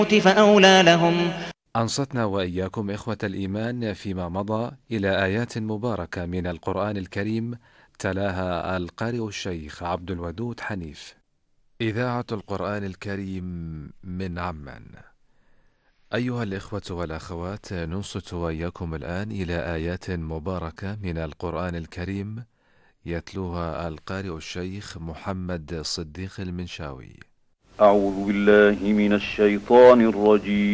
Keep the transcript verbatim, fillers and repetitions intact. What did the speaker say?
فأولى لهم. أنصتنا وإياكم إخوة الإيمان فيما مضى إلى آيات مباركة من القرآن الكريم تلاها القارئ الشيخ عبد الودود حنيف. إذاعة القرآن الكريم من عمان. أيها الإخوة والأخوات، ننصت وإياكم الآن إلى آيات مباركة من القرآن الكريم يتلوها القارئ الشيخ محمد صديق المنشاوي. أعوذ بالله من الشيطان الرجيم.